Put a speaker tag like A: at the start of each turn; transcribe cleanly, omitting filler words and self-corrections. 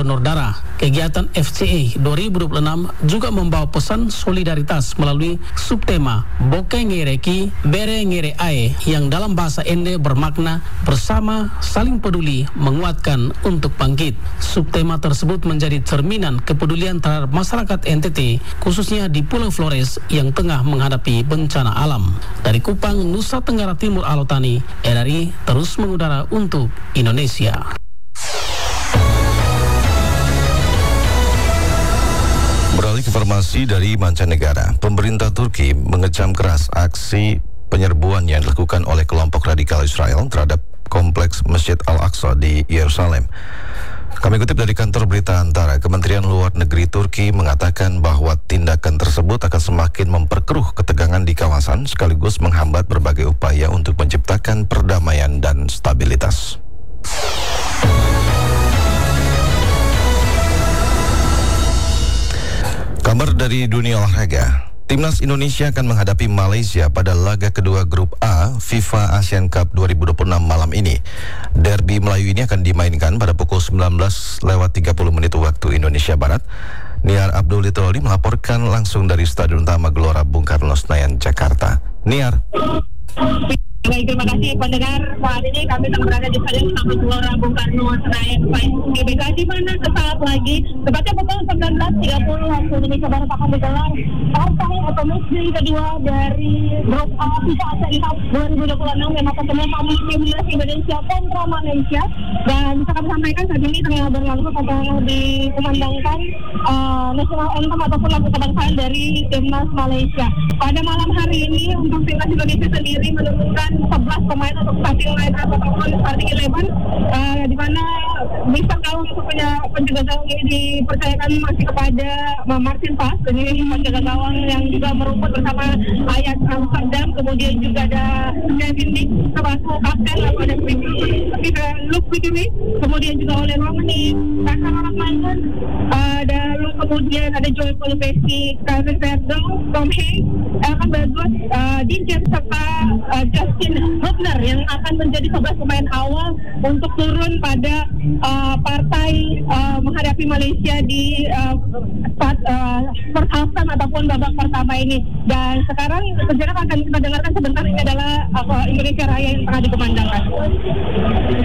A: Donor Darah. Kegiatan FCA 2026 juga membawa pesan solidaritas melalui subtema Boke Ngereki Bere Ngere Ae yang dalam bahasa Ende bermakna bersama, saling peduli, menguatkan untuk bangkit. Subtema tersebut menjadi cerminan kepedulian terhadap masyarakat NTT, khususnya di Pulau Flores yang tengah menghadapi bencana alam. Dari Kupang, Nusa Tenggara Timur, Alotani, RRI terus mengudara untuk Indonesia.
B: Beralih ke informasi dari mancanegara, pemerintah Turki mengecam keras aksi penyerbuan yang dilakukan oleh kelompok radikal Israel terhadap kompleks Masjid Al-Aqsa di Yerusalem. Kami kutip dari kantor berita Antara, Kementerian Luar Negeri Turki mengatakan bahwa tindakan tersebut akan semakin memperkeruh ketegangan di kawasan sekaligus menghambat berbagai upaya untuk menciptakan perdamaian dan stabilitas. Kabar dari dunia olahraga. Timnas Indonesia akan menghadapi Malaysia pada laga kedua grup A FIFA Asian Cup 2026 malam ini. Derby Melayu ini akan dimainkan pada pukul 19:30 waktu Indonesia Barat. Niar Abdul Litroli melaporkan langsung dari Stadion Utama Gelora Bung Karno Senayan, Jakarta. Niar.
C: Baik, terima kasih pendengar. Saat ini kami sedang berada di Stadion Utama Gelora Bung Karno Senayan, GBK, di mana sesaat lagi tepatnya pukul 19.30 waktu Indonesia Barat akan digelar partai atau match kedua dari grup A FIFA Asian Cup 2026 yang akan ketemu timnas Indonesia kontra Malaysia. Dan bisa kami sampaikan saat ini tengah berlangsung atau dikumandangkan national anthem ataupun lagu kebangsaan dari timnas Malaysia. Pada malam hari ini untuk timnas Indonesia sendiri menurunkan 11 pemain untuk starting line ataupun starting 11, di mana bisa kalau untuk penjaga gawang ini dipercayakan masih kepada Martin Pas, ini penjaga gawang yang juga merumput bersama Ajax Amsterdam. Kemudian juga ada Kevin Dick selaku kapten, lalu ada Luke Wiggy, kemudian juga oleh Romani Kakak Orang Maiden, dan kemudian ada Joey Polipesi, Calvin Verdo, Tom Hay, Elkan Bagot, Dinjen, serta Justin Hubner yang akan menjadi 11 pemain awal untuk turun pada partai menghadapi Malaysia di first half time ataupun babak pertama ini. Dan sekarang sejarah akan kita dengarkan sebentar, ini adalah Indonesia Raya yang tengah dikumandangkan.